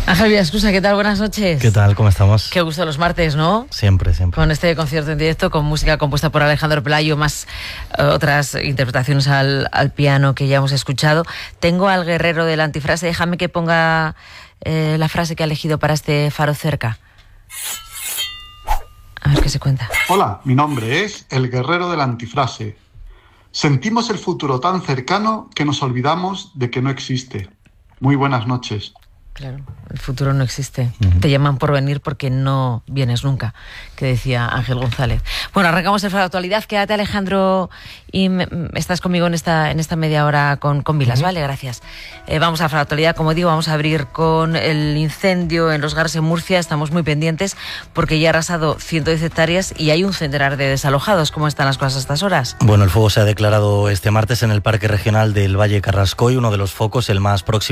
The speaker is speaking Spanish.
Ángel Villascusa, ¿qué tal? Buenas noches. ¿Qué tal? ¿Cómo estamos? Qué gusto los martes, ¿no? Siempre, siempre. Con este concierto en directo, con música compuesta por Alejandro Pelayo, más otras interpretaciones al piano que ya hemos escuchado. Tengo al guerrero de la antifrase. Déjame que ponga la frase que ha elegido para este Faro Cerca. A ver qué se cuenta. Hola, mi nombre es el guerrero de la antifrase. Sentimos el futuro tan cercano que nos olvidamos de que no existe. Muy buenas noches. Claro, el futuro no existe. Te llaman por venir porque no vienes nunca, que decía Ángel González. Bueno, arrancamos el Faro de Actualidad. Quédate, Alejandro, y estás conmigo en esta media hora con Vilas, ¿vale? Gracias. Vamos al Faro de Actualidad. Como digo, vamos a abrir con el incendio en Los Gars, en Murcia. Estamos muy pendientes porque ya ha arrasado 110 hectáreas y hay un centenar de desalojados. ¿Cómo están las cosas a estas horas? Bueno, el fuego se ha declarado este martes en el Parque Regional del Valle Carrascoy, uno de los focos, el más próximo